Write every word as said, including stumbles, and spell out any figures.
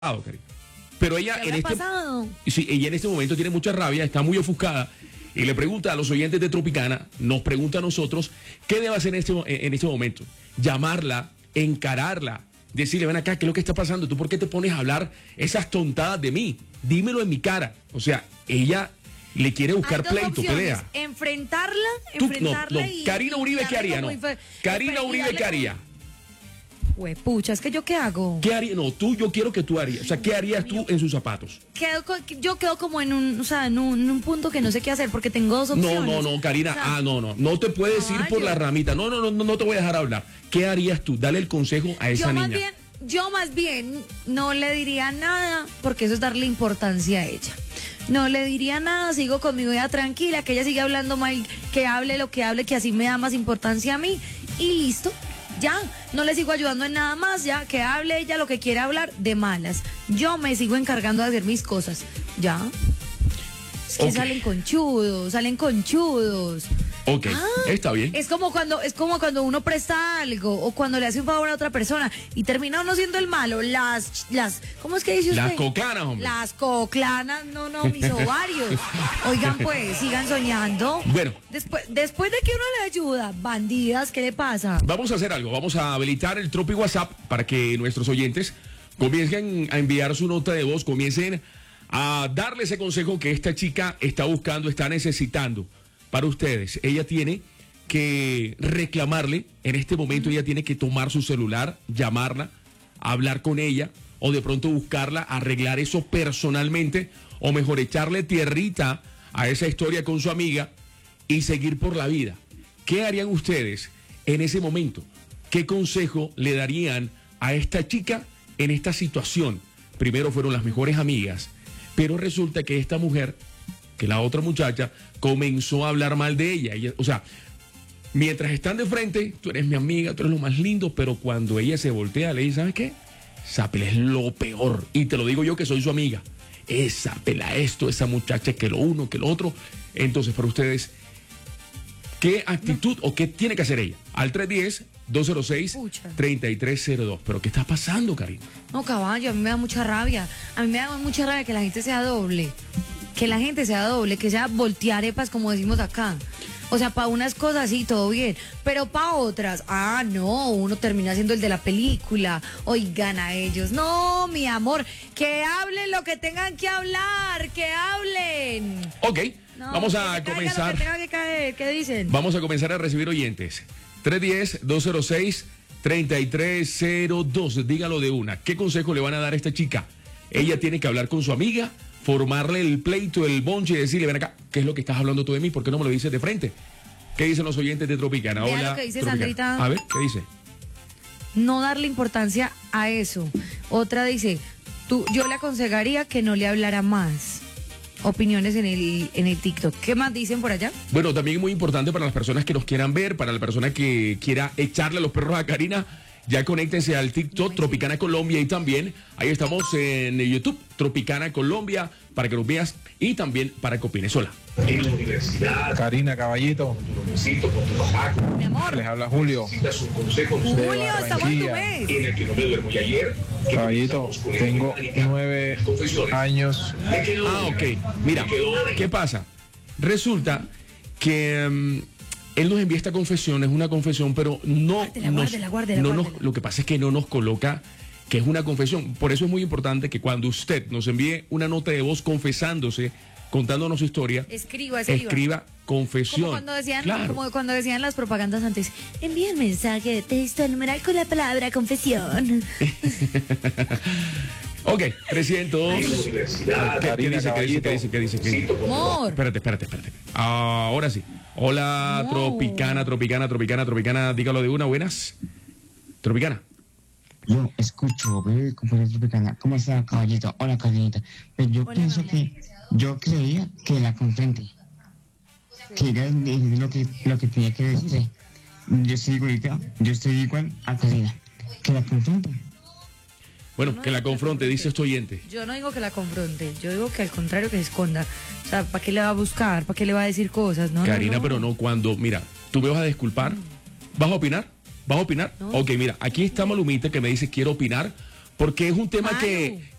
Karina. Pero ella ¿Qué en ha este, pasado? sí, ella en este momento tiene mucha rabia, está muy ofuscada y le pregunta a los oyentes de Tropicana, nos pregunta a nosotros, ¿qué debe hacer en este, en este momento? Llamarla, encararla, decirle, ven acá, ¿qué es lo que está pasando? ¿Tú por qué te pones a hablar esas tontadas de mí? Dímelo en mi cara. O sea, ella le quiere buscar Hay dos pleito, opciones, pelea. Enfrentarla, Tú, enfrentarla no, no. y... Karina Uribe, ¿qué haría? No. Karina Uribe, ¿qué haría? Pues pucha, es que yo qué hago. ¿Qué haría? No, tú, yo quiero que tú harías. O sea, ¿qué harías tú en sus zapatos? Quedo, co- yo quedo como en un, o sea, en un, en un punto que no sé qué hacer porque tengo dos opciones. No, no, no, Karina, O sea, ah, no, no, no te puedes ir por caballo. la ramita. No, no, no, no, no te voy a dejar hablar. ¿Qué harías tú? Dale el consejo a esa yo niña. más bien, yo más bien no le diría nada porque eso es darle importancia a ella. No le diría nada, sigo conmigo ya tranquila, que ella siga hablando mal, que hable lo que hable, que así me da más importancia a mí y listo. Ya, no le sigo ayudando en nada más, ya, que hable ella lo que quiera hablar de malas. Yo me sigo encargando de hacer mis cosas, ya. Es que Ok. salen conchudos, salen conchudos. Ok, Ah, está bien. Es como cuando es como cuando uno presta algo o cuando le hace un favor a otra persona y termina uno siendo el malo. Las las ¿cómo es que dice usted? Las coclanas, hombre. Las coclanas, no, no, mis ovarios. Oigan, pues, sigan soñando. Bueno. Después después de que uno le ayuda, bandidas, ¿qué le pasa? Vamos a hacer algo, vamos a habilitar el Tropi WhatsApp para que nuestros oyentes comiencen a enviar su nota de voz, comiencen a darle ese consejo que esta chica está buscando, está necesitando para ustedes. Ella tiene que reclamarle, en este momento ella tiene que tomar su celular, llamarla, hablar con ella o de pronto buscarla, arreglar eso personalmente o mejor echarle tierrita a esa historia con su amiga y seguir por la vida. ¿Qué harían ustedes en ese momento? ¿Qué consejo le darían a esta chica en esta situación? Primero fueron las mejores amigas, pero resulta que esta mujer, que la otra muchacha, comenzó a hablar mal de ella. Ella, o sea, mientras están de frente, tú eres mi amiga, tú eres lo más lindo, pero cuando ella se voltea, le dice, ¿sabes qué? Esa pela es lo peor. Y te lo digo yo que soy su amiga. Esa pela esto, esa muchacha que lo uno, que lo otro. Entonces, para ustedes, ¿qué actitud o qué tiene que hacer ella? Al tres uno cero, dos cero seis, tres tres cero dos. ¿Pero qué está pasando, Karina? No, caballo, a mí me da mucha rabia. A mí me da mucha rabia que la gente sea doble. Que la gente sea doble, que sea voltearepas, como decimos acá. O sea, para unas cosas sí, todo bien, pero para otras, ah, no, uno termina siendo el de la película. Oigan a ellos. No, mi amor, que hablen lo que tengan que hablar, que hablen. Ok, No, vamos que a se caiga comenzar. Lo que tenga que caer, ¿qué dicen? Vamos a comenzar a recibir oyentes. tres uno cero, dos cero seis, tres tres cero dos. Dígalo de una. ¿Qué consejo le van a dar a esta chica? Ella tiene que hablar con su amiga, formarle el pleito, el bonche y decirle, ven acá, ¿qué es lo que estás hablando tú de mí? ¿Por qué no me lo dices de frente? ¿Qué dicen los oyentes de Tropicana? Vea Hola, lo que dice Tropicana. Sandrita. A ver, ¿qué dice? No darle importancia a eso. Otra dice, tú, yo le aconsejaría que no le hablara más. Opiniones en el, en el TikTok. ¿Qué más dicen por allá? Bueno, también muy importante para las personas que nos quieran ver, para la persona que quiera echarle a los perros a Karina, ya conéctense al TikTok Tropicana Colombia y también ahí estamos en YouTube Tropicana Colombia para que nos veas y también para que opines. Hola. En la universidad, Karina, caballito, necesito con tu papá, Mi amor. les habla Julio. necesitas un consejo Julio, estamos en tu Barranquilla. mes. en el que no me duermo y ayer. que Caballito, comenzamos con tengo el Mónica, nueve confesiones. años. Me quedo Ah, una, ok. Mira, me quedo una. ¿qué pasa? Resulta que mm, él nos envía esta confesión, es una confesión, pero no Guárdela, nos, guárdela, guárdela, no nos- guárdela. lo que pasa es que no nos coloca que es una confesión. Por eso es muy importante que cuando usted nos envíe una nota de voz confesándose, contándonos su historia, Escriba, escriba. escriba confesión. Como cuando decían, Claro. como cuando decían las propagandas antes, envíen mensaje de texto al numeral con la palabra confesión. Ok, trescientos. En la universidad, ¿Qué, qué Karina, dice? ¿Qué dice? ¿Qué dice? ¿Qué dice? ¿Qué dice? necesito con tu papá. Amor. Espérate, espérate, espérate. Ahora sí. Hola, No. Tropicana, Tropicana, Tropicana, Tropicana. Dígalo de una, buenas. Tropicana. Yo escucho, bebé, compañero Tropicana. ¿Cómo está, caballito? Hola, Karinita. Pues yo Hola, pienso hola. que, yo creía que la confrente, que ella decir lo que, lo que tenía que decir. Yo estoy igualita, yo estoy igual a Karina. Que la confrente. Bueno, No, que la no, confronte, dice este oyente. Yo no digo que la confronte, yo digo que al contrario que se esconda. O sea, ¿para qué le va a buscar? ¿Para qué le va a decir cosas? No, Karina, no, no. pero no cuando, mira, tú me vas a disculpar. ¿Vas a opinar? ¿Vas a opinar? No. Ok, mira, aquí está Malumita que me dice quiero opinar porque es un tema Malu. que